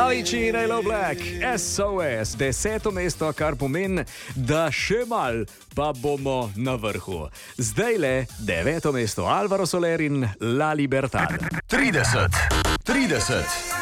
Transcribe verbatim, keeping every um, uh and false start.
Avicii in Hello Black, S O S, deseto mesto, kar pomeni, da še mal pa bomo na vrhu. Zdaj le deveto mesto, Alvaro Soler in La Libertad. trideset, trideset.